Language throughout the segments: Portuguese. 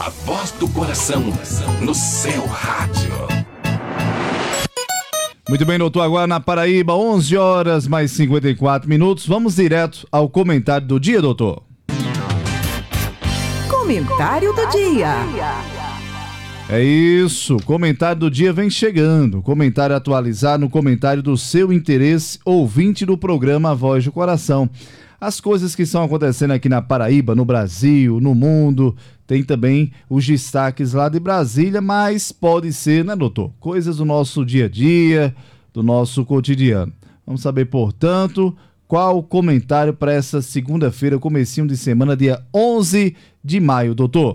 A voz do coração no seu rádio. Muito bem, doutor. Agora na Paraíba, 11 horas mais 54 minutos. Vamos direto ao comentário do dia, doutor. Comentário do dia. É isso, o comentário do dia vem chegando. Comentário atualizado no comentário do seu interesse, ouvinte do programa A Voz do Coração. As coisas que estão acontecendo aqui na Paraíba, no Brasil, no mundo, tem também os destaques lá de Brasília, mas pode ser, né, doutor? Coisas do nosso dia a dia, do nosso cotidiano. Vamos saber, portanto, qual o comentário para essa segunda-feira, comecinho de semana, dia 11 de maio, doutor.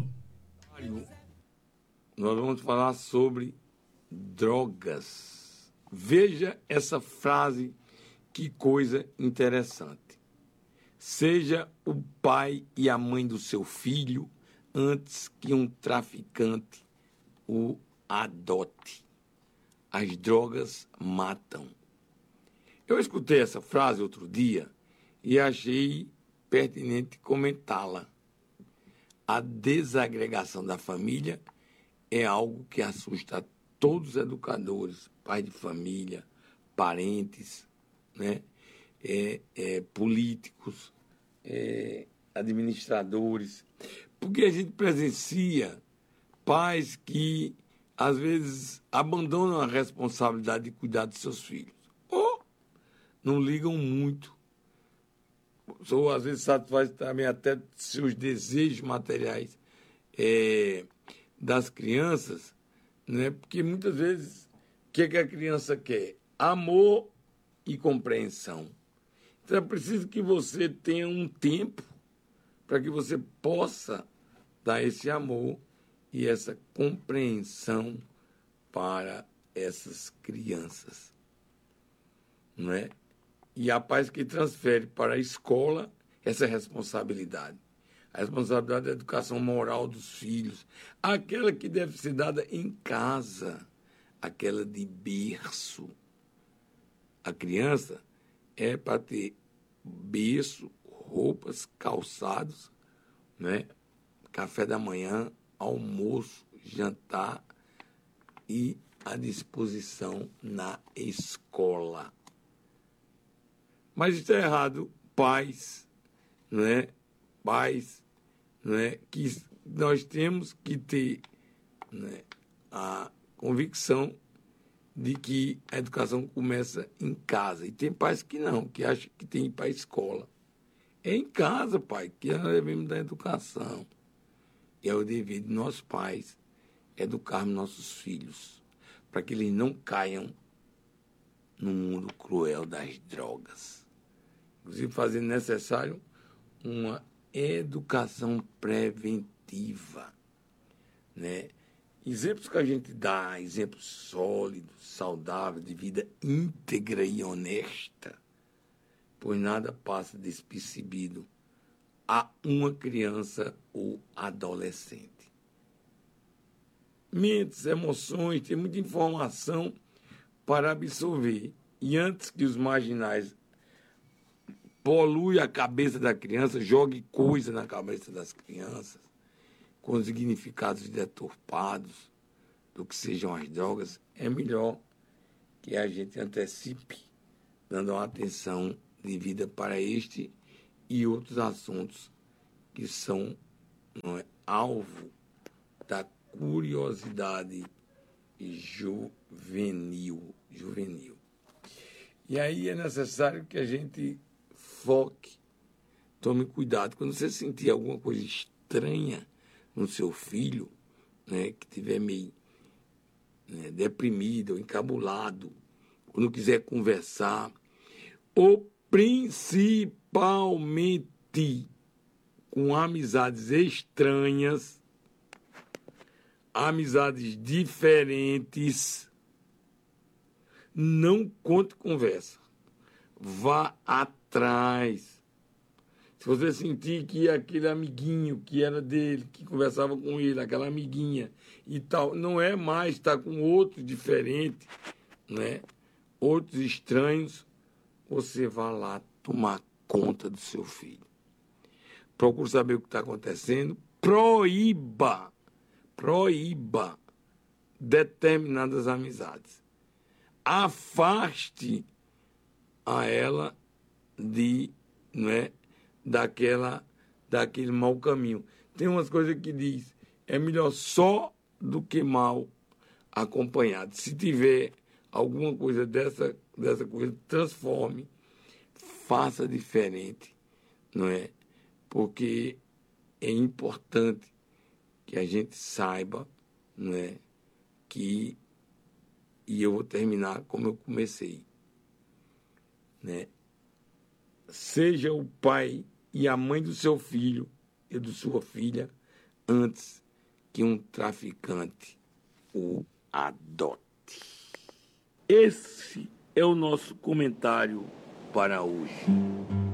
Nós vamos falar sobre drogas. Veja essa frase, que coisa interessante. Seja o pai e a mãe do seu filho antes que um traficante o adote. As drogas matam. Eu escutei essa frase outro dia e achei pertinente comentá-la. A desagregação da família é algo que assusta a todos os educadores, pais de família, parentes, né? Políticos, administradores, porque a gente presencia pais que, às vezes, abandonam a responsabilidade de cuidar dos seus filhos, ou não ligam muito, ou às vezes satisfaz também até seus desejos materiais das crianças, né? Porque muitas vezes o que a criança quer? Amor e compreensão. Então é preciso que você tenha um tempo para que você possa dar esse amor e essa compreensão para essas crianças, não é? E há pais que transferem para a escola essa responsabilidade. A responsabilidade da educação moral dos filhos, aquela que deve ser dada em casa, aquela de berço. A criança é para ter berço, roupas, calçados, né? Café da manhã, almoço, jantar e à disposição na escola. Mas está errado, pais, né? Pais, né? Que nós temos que ter, né, a convicção de que a educação começa em casa. E tem pais que não, que acham que tem que ir para a escola. É em casa, pai, que nós devemos dar educação. E é o dever de nós pais educarmos nossos filhos, para que eles não caiam no mundo cruel das drogas. Inclusive, fazendo necessário uma educação preventiva, né? Exemplos que a gente dá, exemplos sólidos, saudáveis, de vida íntegra e honesta, pois nada passa despercebido a uma criança ou adolescente. Mentes, emoções, tem muita informação para absorver. E antes que os marginais poluem a cabeça da criança, joguem coisa na cabeça das crianças, com significados deturpados do que sejam as drogas, é melhor que a gente antecipe, dando uma atenção devida para este e outros assuntos que são, não é, alvo da curiosidade juvenil. E aí é necessário que a gente foque, tome cuidado. Quando você sentir alguma coisa estranha no seu filho, né, que estiver meio, né, deprimido ou encabulado, quando quiser conversar, ou principalmente com amizades estranhas, amizades diferentes, não conte conversa. Vá atrás. Se você sentir que aquele amiguinho que era dele, que conversava com ele, aquela amiguinha e tal, não é mais, está com outro diferente, né? Outros estranhos, você vá lá tomar conta do seu filho. Procure saber o que está acontecendo, proíba proíba determinadas amizades. Afaste a ela daquele mau caminho. Tem umas coisas que diz, é melhor só do que mal acompanhado. Se tiver alguma coisa dessa coisa, transforme, faça diferente, não é? Porque é importante que a gente saiba, não é? E eu vou terminar como eu comecei, né? Seja o pai e a mãe do seu filho e de sua filha antes que um traficante o adote. Esse é o nosso comentário para hoje.